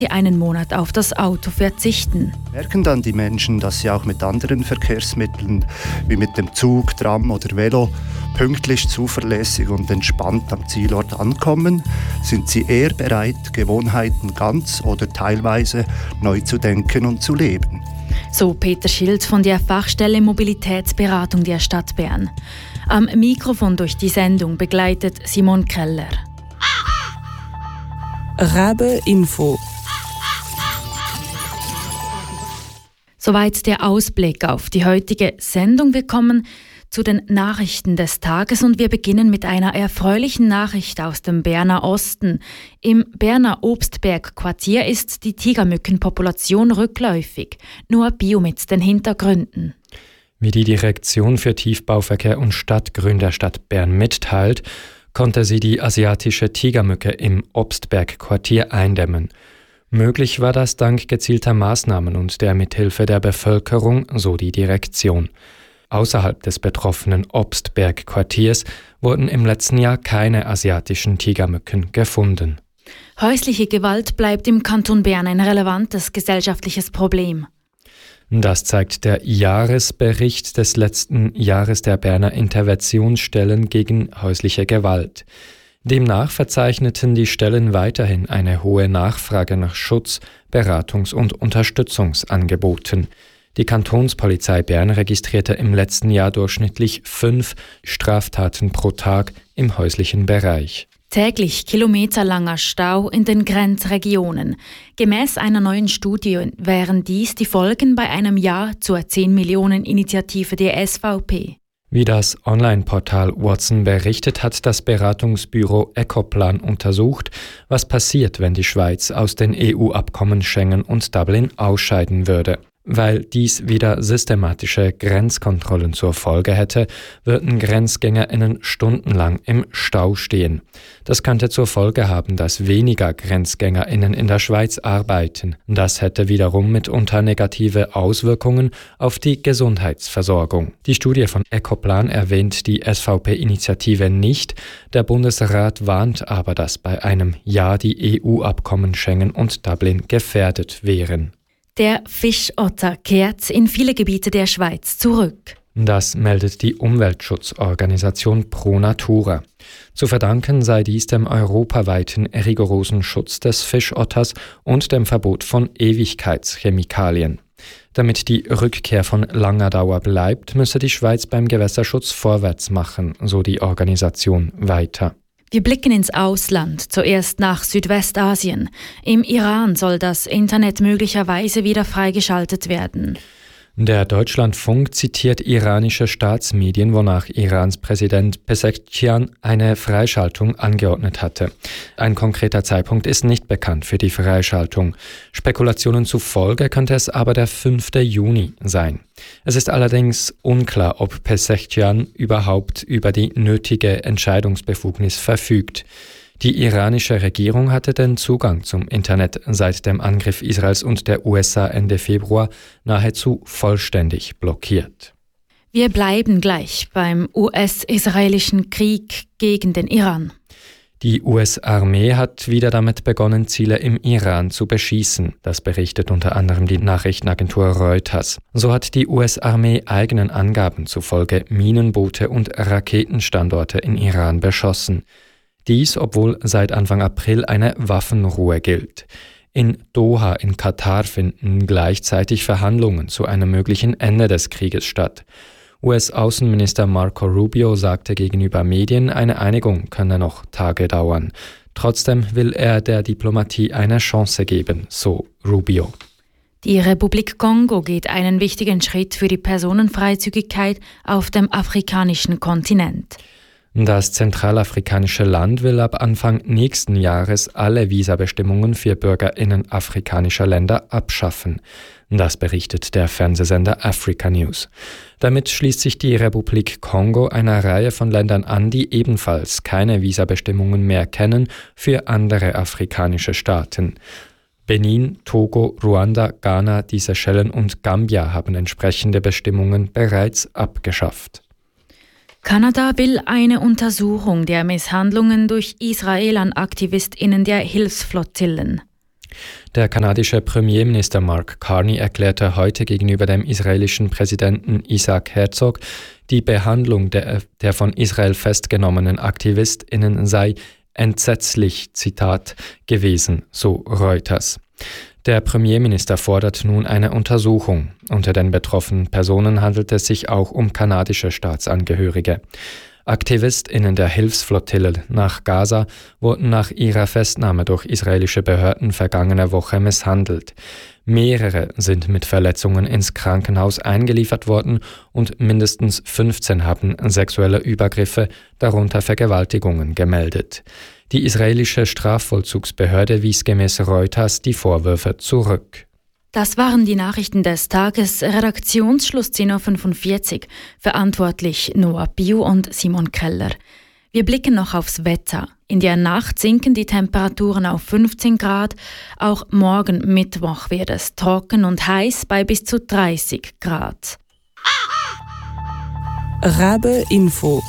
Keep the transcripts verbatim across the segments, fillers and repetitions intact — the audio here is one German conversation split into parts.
einen Monat auf das Auto verzichten. Merken dann die Menschen, dass sie auch mit anderen Verkehrsmitteln wie mit dem Zug, Tram oder Velo pünktlich, zuverlässig und entspannt am Zielort ankommen, sind sie eher bereit, Gewohnheiten ganz oder teilweise neu zu denken und zu leben. So Peter Schild von der Fachstelle Mobilitätsberatung der Stadt Bern. Am Mikrofon durch die Sendung begleitet Simon Keller. Rabe Info. Soweit der Ausblick auf die heutige Sendung. Wir kommen zu den Nachrichten des Tages und wir beginnen mit einer erfreulichen Nachricht aus dem Berner Osten. Im Berner Obstberg-Quartier ist die Tigermückenpopulation rückläufig. Nur Bio mit den Hintergründen. Wie die Direktion für Tiefbauverkehr und Stadtgrün der Stadt Bern mitteilt, konnte sie die asiatische Tigermücke im Obstberg-Quartier eindämmen. Möglich war das dank gezielter Maßnahmen und der Mithilfe der Bevölkerung, so die Direktion. Außerhalb des betroffenen Obstberg-Quartiers wurden im letzten Jahr keine asiatischen Tigermücken gefunden. Häusliche Gewalt bleibt im Kanton Bern ein relevantes gesellschaftliches Problem. Das zeigt der Jahresbericht des letzten Jahres der Berner Interventionsstellen gegen häusliche Gewalt. Demnach verzeichneten die Stellen weiterhin eine hohe Nachfrage nach Schutz-, Beratungs- und Unterstützungsangeboten. Die Kantonspolizei Bern registrierte im letzten Jahr durchschnittlich fünf Straftaten pro Tag im häuslichen Bereich. Täglich kilometerlanger Stau in den Grenzregionen. Gemäß einer neuen Studie wären dies die Folgen bei einem Ja zur zehn-Millionen-Initiative der S V P. Wie das Online-Portal Watson berichtet, hat das Beratungsbüro Ecoplan untersucht, was passiert, wenn die Schweiz aus den E U-Abkommen Schengen und Dublin ausscheiden würde. Weil dies wieder systematische Grenzkontrollen zur Folge hätte, würden GrenzgängerInnen stundenlang im Stau stehen. Das könnte zur Folge haben, dass weniger GrenzgängerInnen in der Schweiz arbeiten. Das hätte wiederum mitunter negative Auswirkungen auf die Gesundheitsversorgung. Die Studie von Ecoplan erwähnt die S V P-Initiative nicht. Der Bundesrat warnt aber, dass bei einem Ja die E U-Abkommen Schengen und Dublin gefährdet wären. Der Fischotter kehrt in viele Gebiete der Schweiz zurück. Das meldet die Umweltschutzorganisation Pro Natura. Zu verdanken sei dies dem europaweiten rigorosen Schutz des Fischotters und dem Verbot von Ewigkeitschemikalien. Damit die Rückkehr von langer Dauer bleibt, müsse die Schweiz beim Gewässerschutz vorwärts machen, so die Organisation weiter. Wir blicken ins Ausland, zuerst nach Südwestasien. Im Iran soll das Internet möglicherweise wieder freigeschaltet werden. Der Deutschlandfunk zitiert iranische Staatsmedien, wonach Irans Präsident Pezeshkian eine Freischaltung angeordnet hatte. Ein konkreter Zeitpunkt ist nicht bekannt für die Freischaltung. Spekulationen zufolge könnte es aber der fünfte Juni sein. Es ist allerdings unklar, ob Pezeshkian überhaupt über die nötige Entscheidungsbefugnis verfügt. Die iranische Regierung hatte den Zugang zum Internet seit dem Angriff Israels und der U S A Ende Februar nahezu vollständig blockiert. Wir bleiben gleich beim U S-israelischen Krieg gegen den Iran. Die U S-Armee hat wieder damit begonnen, Ziele im Iran zu beschießen. Das berichtet unter anderem die Nachrichtenagentur Reuters. So hat die U S-Armee eigenen Angaben zufolge Minenboote und Raketenstandorte in Iran beschossen. Dies, obwohl seit Anfang April eine Waffenruhe gilt. In Doha in Katar finden gleichzeitig Verhandlungen zu einem möglichen Ende des Krieges statt. U S-Außenminister Marco Rubio sagte gegenüber Medien, eine Einigung könne noch Tage dauern. Trotzdem will er der Diplomatie eine Chance geben, so Rubio. Die Republik Kongo geht einen wichtigen Schritt für die Personenfreizügigkeit auf dem afrikanischen Kontinent. Das zentralafrikanische Land will ab Anfang nächsten Jahres alle Visabestimmungen für BürgerInnen afrikanischer Länder abschaffen. Das berichtet der Fernsehsender Africa News. Damit schließt sich die Republik Kongo einer Reihe von Ländern an, die ebenfalls keine Visabestimmungen mehr kennen für andere afrikanische Staaten. Benin, Togo, Ruanda, Ghana, die Seychellen und Gambia haben entsprechende Bestimmungen bereits abgeschafft. Kanada will eine Untersuchung der Misshandlungen durch Israel an AktivistInnen der Hilfsflottillen. Der kanadische Premierminister Mark Carney erklärte heute gegenüber dem israelischen Präsidenten Isaac Herzog, die Behandlung der, der von Israel festgenommenen AktivistInnen sei entsetzlich, Zitat, gewesen, so Reuters. Der Premierminister fordert nun eine Untersuchung. Unter den betroffenen Personen handelt es sich auch um kanadische Staatsangehörige. AktivistInnen der Hilfsflottille nach Gaza wurden nach ihrer Festnahme durch israelische Behörden vergangene Woche misshandelt. Mehrere sind mit Verletzungen ins Krankenhaus eingeliefert worden und mindestens fünfzehn haben sexuelle Übergriffe, darunter Vergewaltigungen, gemeldet. Die israelische Strafvollzugsbehörde wies gemäß Reuters die Vorwürfe zurück. Das waren die Nachrichten des Tages. Redaktionsschluss zehn Uhr fünfundvierzig. Verantwortlich Noah Biu und Simon Keller. Wir blicken noch aufs Wetter. In der Nacht sinken die Temperaturen auf fünfzehn Grad. Auch morgen Mittwoch wird es trocken und heiß bei bis zu dreißig Grad. Rabe Info.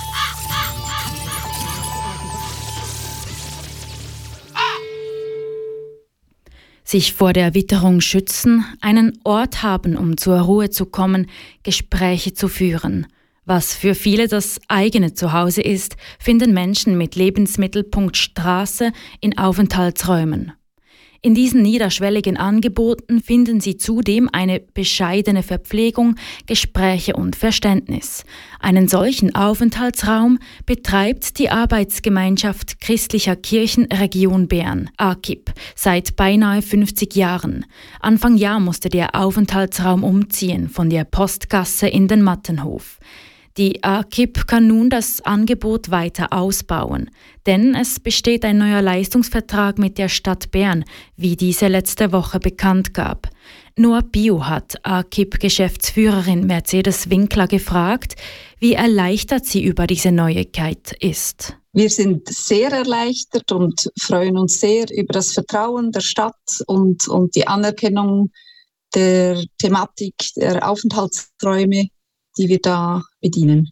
Sich vor der Witterung schützen, einen Ort haben, um zur Ruhe zu kommen, Gespräche zu führen. Was für viele das eigene Zuhause ist, finden Menschen mit Lebensmittelpunkt Straße in Aufenthaltsräumen. In diesen niederschwelligen Angeboten finden Sie zudem eine bescheidene Verpflegung, Gespräche und Verständnis. Einen solchen Aufenthaltsraum betreibt die Arbeitsgemeinschaft Christlicher Kirchen Region Bern, A K I B, seit beinahe fünfzig Jahren. Anfang Jahr musste der Aufenthaltsraum umziehen von der Postgasse in den Mattenhof. Die A K I B kann nun das Angebot weiter ausbauen, denn es besteht ein neuer Leistungsvertrag mit der Stadt Bern, wie diese letzte Woche bekannt gab. Noah Biu hat A K I B-Geschäftsführerin Mercedes Winkler gefragt, wie erleichtert sie über diese Neuigkeit ist. Wir sind sehr erleichtert und freuen uns sehr über das Vertrauen der Stadt und, und die Anerkennung der Thematik der Aufenthaltsräume, die wir da bedienen.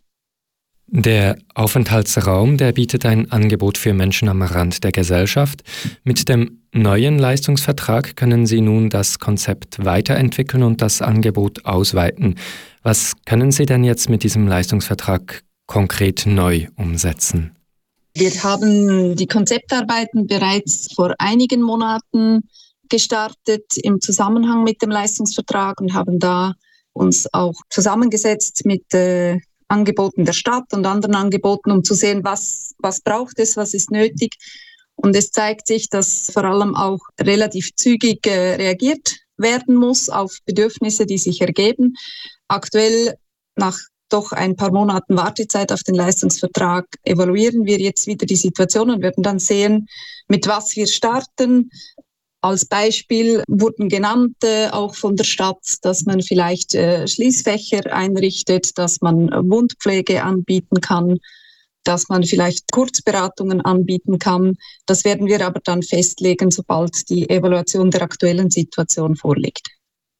Der Aufenthaltsraum, der bietet ein Angebot für Menschen am Rand der Gesellschaft. Mit dem neuen Leistungsvertrag können Sie nun das Konzept weiterentwickeln und das Angebot ausweiten. Was können Sie denn jetzt mit diesem Leistungsvertrag konkret neu umsetzen? Wir haben die Konzeptarbeiten bereits vor einigen Monaten gestartet im Zusammenhang mit dem Leistungsvertrag und haben da uns auch zusammengesetzt mit äh, Angeboten der Stadt und anderen Angeboten, um zu sehen, was, was braucht es, was ist nötig. Und es zeigt sich, dass vor allem auch relativ zügig äh, reagiert werden muss auf Bedürfnisse, die sich ergeben. Aktuell, nach doch ein paar Monaten Wartezeit auf den Leistungsvertrag, evaluieren wir jetzt wieder die Situation und werden dann sehen, mit was wir starten. Als Beispiel wurden genannt, äh, auch von der Stadt, dass man vielleicht äh, Schließfächer einrichtet, dass man Wundpflege anbieten kann, dass man vielleicht Kurzberatungen anbieten kann. Das werden wir aber dann festlegen, sobald die Evaluation der aktuellen Situation vorliegt.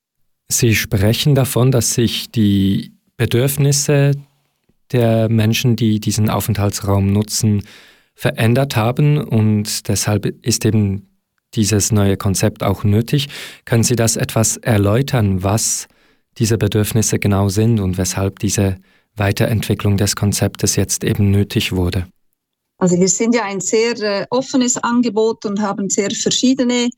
Sie sprechen davon, dass sich die Bedürfnisse der Menschen, die diesen Aufenthaltsraum nutzen, verändert haben und deshalb ist eben dieses neue Konzept auch nötig. Können Sie das etwas erläutern, was diese Bedürfnisse genau sind und weshalb diese Weiterentwicklung des Konzeptes jetzt eben nötig wurde? Also wir sind ja ein sehr äh, offenes Angebot und haben sehr verschiedene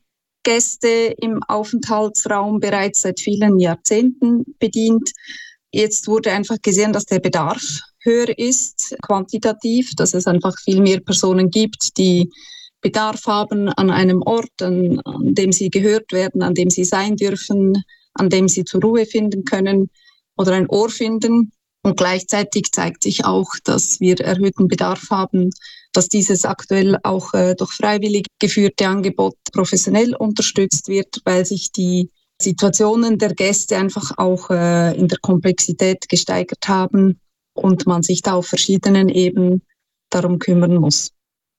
Gäste im Aufenthaltsraum bereits seit vielen Jahrzehnten bedient. Jetzt wurde einfach gesehen, dass der Bedarf höher ist, quantitativ, dass es einfach viel mehr Personen gibt, die Bedarf haben an einem Ort, an, an dem sie gehört werden, an dem sie sein dürfen, an dem sie zur Ruhe finden können oder ein Ohr finden. Und gleichzeitig zeigt sich auch, dass wir erhöhten Bedarf haben, dass dieses aktuell auch äh, durch freiwillig geführte Angebot professionell unterstützt wird, weil sich die Situationen der Gäste einfach auch äh, in der Komplexität gesteigert haben und man sich da auf verschiedenen Ebenen darum kümmern muss.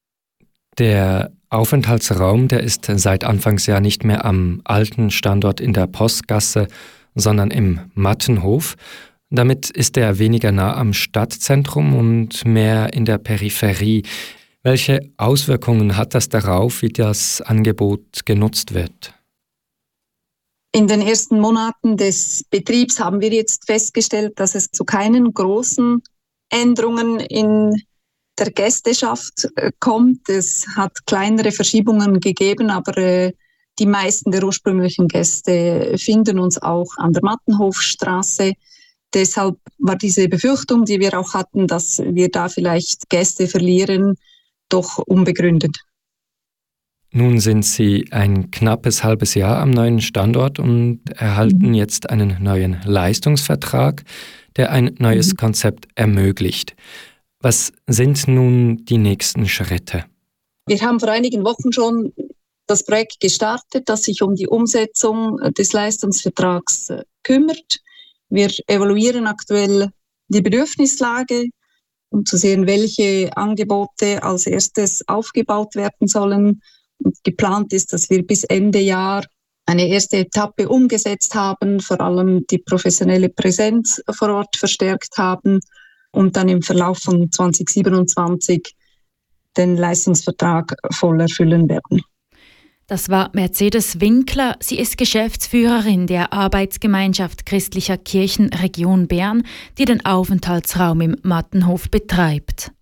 Der Aufenthaltsraum, der ist seit Anfangsjahr nicht mehr am alten Standort in der Postgasse, sondern im Mattenhof. Damit ist er weniger nah am Stadtzentrum und mehr in der Peripherie. Welche Auswirkungen hat das darauf, wie das Angebot genutzt wird? In den ersten Monaten des Betriebs haben wir jetzt festgestellt, dass es zu keinen großen Änderungen in der Gästeschaft kommt. Es hat kleinere Verschiebungen gegeben, aber äh, die meisten der ursprünglichen Gäste finden uns auch an der Mattenhofstraße. Deshalb war diese Befürchtung, die wir auch hatten, dass wir da vielleicht Gäste verlieren, doch unbegründet. Nun sind Sie ein knappes halbes Jahr am neuen Standort und erhalten mhm. jetzt einen neuen Leistungsvertrag, der ein neues mhm. Konzept ermöglicht. Was sind nun die nächsten Schritte? Wir haben vor einigen Wochen schon das Projekt gestartet, das sich um die Umsetzung des Leistungsvertrags kümmert. Wir evaluieren aktuell die Bedürfnislage, um zu sehen, welche Angebote als erstes aufgebaut werden sollen. Und geplant ist, dass wir bis Ende Jahr eine erste Etappe umgesetzt haben, vor allem die professionelle Präsenz vor Ort verstärkt haben und dann im Verlauf von zwanzig siebenundzwanzig den Leistungsvertrag voll erfüllen werden. Das war Mercedes Winkler. Sie ist Geschäftsführerin der Arbeitsgemeinschaft christlicher Kirchen Region Bern, die den Aufenthaltsraum im Mattenhof betreibt.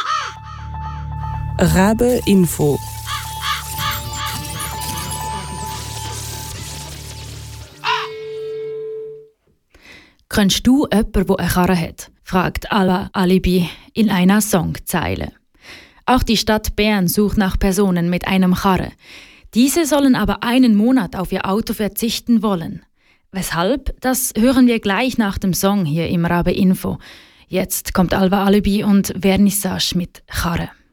Rabe Info. Kennst du jemanden, der eine Karre hat? Fragt Alba Alibi in einer Songzeile. Auch die Stadt Bern sucht nach Personen mit einem Karre. Diese sollen aber einen Monat auf ihr Auto verzichten wollen. Weshalb? Das hören wir gleich nach dem Song hier im Rabe Info. Jetzt kommt Alba Alibi und Vernissage mit Karre.